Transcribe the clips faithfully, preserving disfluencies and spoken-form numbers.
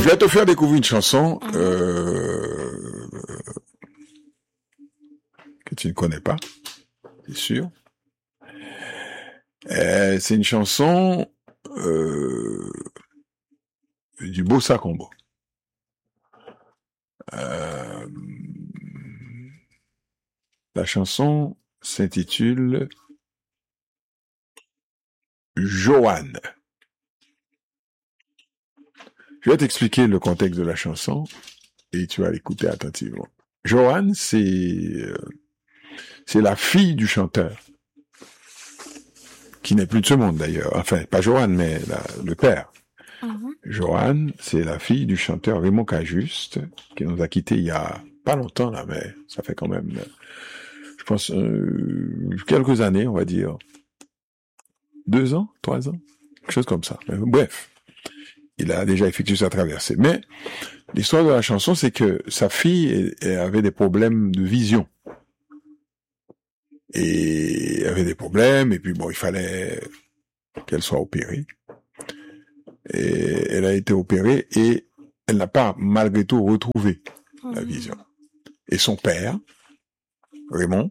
Je vais te faire découvrir une chanson euh, que tu ne connais pas, c'est sûr. Euh, c'est une chanson euh, du Bossa Combo. Euh, la chanson s'intitule Joanne. Je vais t'expliquer le contexte de la chanson et tu vas l'écouter attentivement. Joanne, c'est euh, c'est la fille du chanteur, qui n'est plus de ce monde d'ailleurs. Enfin, pas Joanne, mais la, le père. Mm-hmm. Joanne, c'est la fille du chanteur Raymond Cajuste, qui nous a quittés il y a pas longtemps là, mais ça fait quand même, je pense, euh, quelques années, on va dire. Deux ans, trois ans, quelque chose comme ça. Mais, bref, il a déjà effectué sa traversée. Mais l'histoire de la chanson, c'est que sa fille elle, elle avait des problèmes de vision. Et elle avait des problèmes, et puis bon, il fallait qu'elle soit opérée. Et elle a été opérée, et elle n'a pas, malgré tout, retrouvé mmh. la vision. Et son père, Raymond,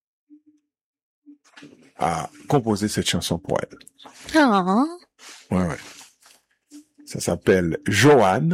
a composé cette chanson pour elle. Oh. Ouais, ouais. Ça s'appelle Joanne.